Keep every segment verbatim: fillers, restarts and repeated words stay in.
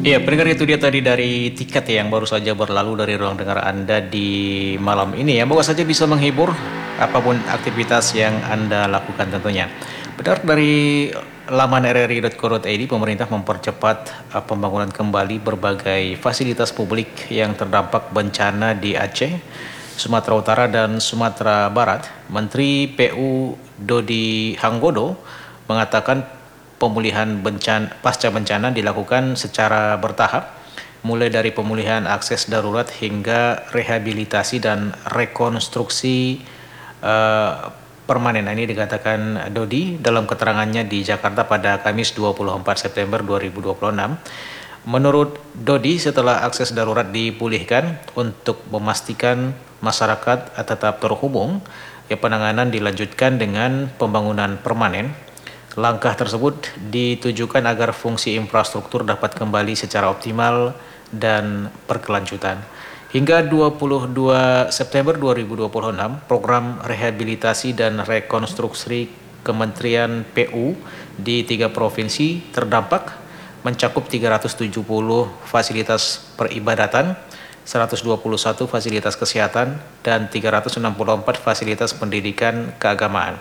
Iya, pendengar itu dia tadi dari tiket ya yang baru saja berlalu dari ruang dengar Anda di malam ini ya. Moga saja bisa menghibur apapun aktivitas yang Anda lakukan tentunya. Benar dari laman r r i titik co titik i d, pemerintah mempercepat uh, pembangunan kembali berbagai fasilitas publik yang terdampak bencana di Aceh, Sumatera Utara dan Sumatera Barat. Menteri P U Dodi Hanggodo mengatakan pemulihan bencana pasca bencana dilakukan secara bertahap, mulai dari pemulihan akses darurat hingga rehabilitasi dan rekonstruksi uh, permanen. Ini dikatakan Dodi dalam keterangannya di Jakarta pada Kamis dua puluh empat September dua ribu dua puluh enam. Menurut Dodi, setelah akses darurat dipulihkan untuk memastikan masyarakat tetap terhubung, ya penanganan dilanjutkan dengan pembangunan permanen. Langkah tersebut ditujukan agar fungsi infrastruktur dapat kembali secara optimal dan berkelanjutan. Hingga dua puluh dua September dua ribu dua puluh enam, program rehabilitasi dan rekonstruksi Kementerian P U di tiga provinsi terdampak mencakup tiga ratus tujuh puluh fasilitas peribadatan, seratus dua puluh satu fasilitas kesehatan, dan tiga ratus enam puluh empat fasilitas pendidikan keagamaan.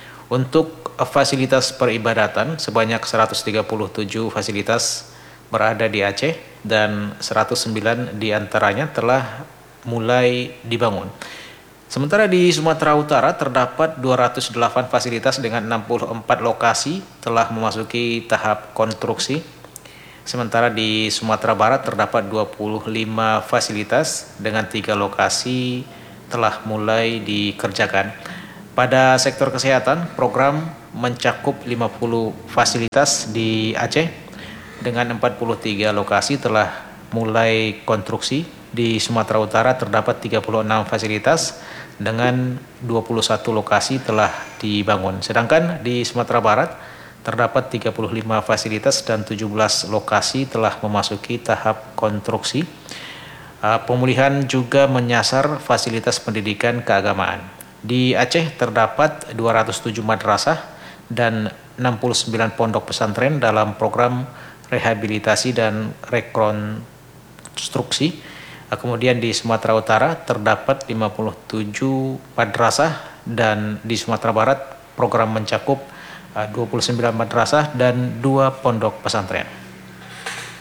Untuk fasilitas peribadatan, sebanyak seratus tiga puluh tujuh fasilitas berada di Aceh dan seratus sembilan diantaranya telah mulai dibangun. Sementara di Sumatera Utara terdapat dua ratus delapan fasilitas dengan enam puluh empat lokasi telah memasuki tahap konstruksi. Sementara di Sumatera Barat terdapat dua puluh lima fasilitas dengan tiga lokasi telah mulai dikerjakan. Pada sektor kesehatan, program mencakup lima puluh fasilitas di Aceh dengan empat puluh tiga lokasi telah mulai konstruksi. Di Sumatera Utara terdapat tiga puluh enam fasilitas dengan dua puluh satu lokasi telah dibangun. Sedangkan di Sumatera Barat terdapat tiga puluh lima fasilitas dan tujuh belas lokasi telah memasuki tahap konstruksi. Pemulihan juga menyasar fasilitas pendidikan keagamaan. Di Aceh terdapat dua ratus tujuh madrasah dan enam puluh sembilan pondok pesantren dalam program rehabilitasi dan rekonstruksi. Kemudian di Sumatera Utara terdapat lima puluh tujuh madrasah dan di Sumatera Barat program mencakup dua puluh sembilan madrasah dan dua pondok pesantren.